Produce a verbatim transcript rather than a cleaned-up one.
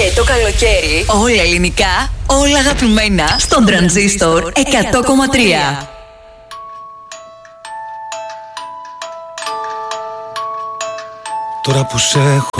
Και το καλοκαίρι, όλα ελληνικά, όλα αγαπημένα, στον Τρανζίστορ εκατό κόμμα τρία. Τώρα που σε έχω